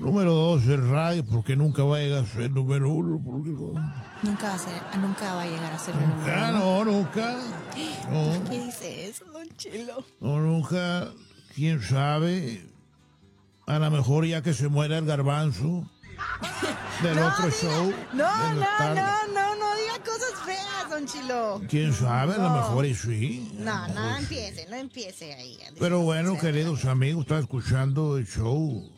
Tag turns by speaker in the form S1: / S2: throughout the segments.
S1: Número 2, el radio, porque nunca va a llegar a ser número 1. Porque
S2: Nunca va a llegar a ser el número
S1: nunca,
S2: uno.
S1: no, nunca. No,
S2: ¿Qué dice eso, don Chilo?
S1: no, nunca. ¿Quién sabe? A lo mejor ya que se muera el garbanzo del otro show.
S2: No
S1: de la tarde.
S2: diga cosas feas, don Chilo.
S1: ¿Quién sabe? A lo
S2: No.
S1: mejor y sí.
S2: No empiece ahí. a decir
S1: Pero bueno,
S2: cosas feas.
S1: queridos amigos, estaba escuchando el show.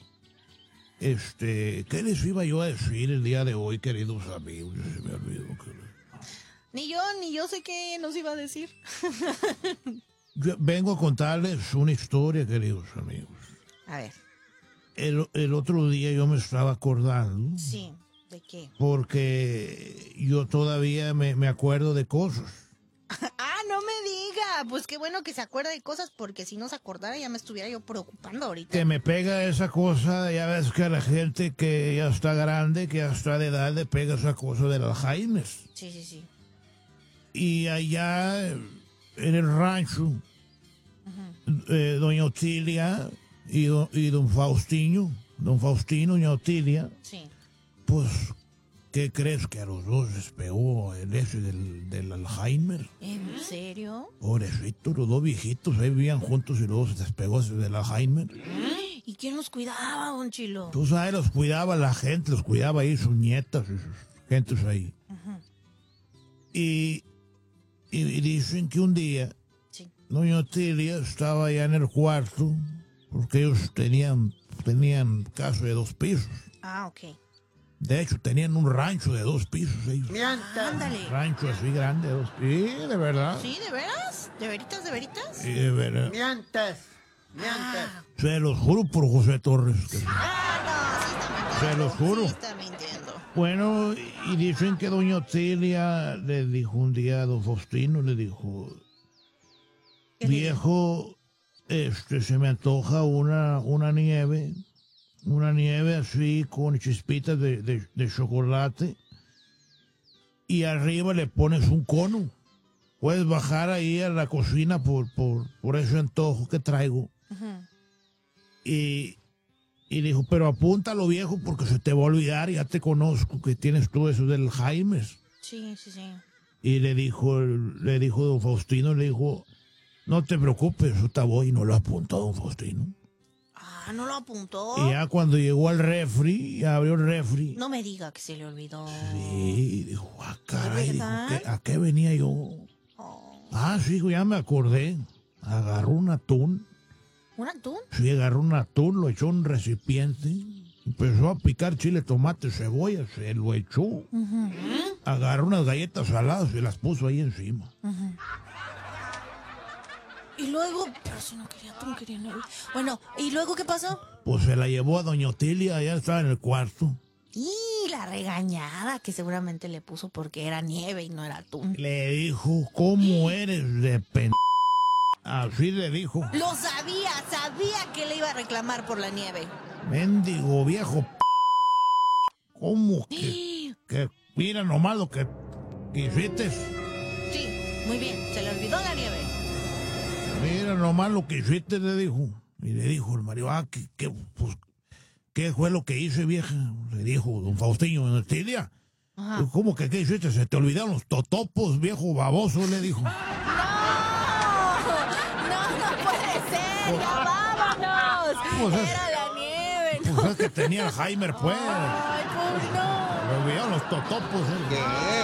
S1: ¿Qué les iba yo a decir el día de hoy, queridos amigos? Ya se me olvidó.
S2: Ni yo sé qué nos iba a decir.
S1: Yo vengo a contarles una historia, queridos amigos.
S2: A ver,
S1: El otro día yo me estaba acordando,
S2: sí, ¿de qué?
S1: porque yo todavía me acuerdo de cosas.
S2: Ah, no me diga. Pues qué bueno que se acuerde de cosas, porque si no se acordara ya me estuviera yo preocupando ahorita.
S1: Que me pega esa cosa, ya ves que a la gente que ya está grande, que ya está de edad, le pega esa cosa del Alzheimer.
S2: Sí.
S1: Y allá en el rancho, doña Otilia y don Faustino, doña Otilia,
S2: Sí.
S1: pues, ¿qué crees? Que a los dos les pegó el ese del Alzheimer.
S2: ¿En serio?
S1: Pobrecitos, los dos viejitos ahí vivían juntos y luego se les pegó ese del Alzheimer.
S2: ¿Y quién los cuidaba, don Chilo?
S1: Tú sabes, los cuidaba la gente, los cuidaba ahí sus nietas y sus gentes ahí. Y dicen que un día
S2: Sí.
S1: doña Otilia estaba allá en el cuarto, porque ellos tenían casa de 2 pisos.
S2: Ah, ok.
S1: De hecho, tenían un rancho de 2 pisos ellos.
S2: Ándale.
S1: Rancho así grande, de 2 pisos. Sí, de verdad.
S2: ¿Sí, de veras? ¿De veritas, de veritas?
S1: Sí, de verdad.
S3: Miantas.
S2: Ah,
S1: Se los juro por José Torres. Que sí.
S2: no, sí está mintiendo.
S1: Se los juro.
S2: Sí está mintiendo.
S1: Bueno, y dicen que doña Otilia le dijo un día a don Faustino, le dijo,
S2: ¿Qué le
S1: viejo, se me antoja una nieve así con chispitas de chocolate y arriba le pones un cono. Puedes bajar ahí a la cocina por ese antojo que traigo. Y dijo, pero apúntalo, viejo, porque se te va a olvidar, ya te conozco, que tienes tú eso del Jaime.
S2: Sí.
S1: Y le dijo don Faustino, le dijo, no te preocupes, yo te voy, y no lo apuntó don Faustino.
S2: Ah, ¿no lo apuntó?
S1: Y ya cuando llegó al refri, abrió el refri,
S2: No me diga que se le olvidó.
S1: sí, dijo, caray, dijo,
S2: verdad?
S1: ¿a qué venía yo?
S2: Oh,
S1: Ah, sí, hijo, ya me acordé, agarró un atún.
S2: ¿un atún?
S1: Sí, agarró un atún, lo echó en un recipiente, empezó a picar chile, tomate, cebolla, se lo echó. Agarró unas galletas saladas y las puso ahí encima.
S2: Y luego, pero si no quería atún, quería nieve. Bueno, ¿y luego qué pasó?
S1: Pues se la llevó a doña Otilia, ya estaba en el cuarto.
S2: Y la regañada que seguramente le puso porque era nieve y no era atún.
S1: Le dijo, ¿cómo eres de Así le dijo.
S2: Lo sabía que le iba a reclamar por la nieve.
S1: Mendigo viejo ¿Cómo que mira nomás lo que hiciste?
S2: Sí, muy bien, se le olvidó la nieve.
S1: Mira nomás lo que hiciste, le dijo. Y le dijo el marido, pues, ¿qué fue lo que hice, vieja? Le dijo don Faustino en Otilia.
S2: Ajá.
S1: ¿Cómo que qué hiciste? Se te olvidaron los totopos, viejo baboso, le dijo.
S2: No puede ser, ya vámonos.
S1: Pues es-
S2: Era la nieve, ¿no?
S1: Pues es que tenía Alzheimer, pues.
S2: Ay, pues no.
S1: Me olvidaron los totopos.
S3: ¿Qué?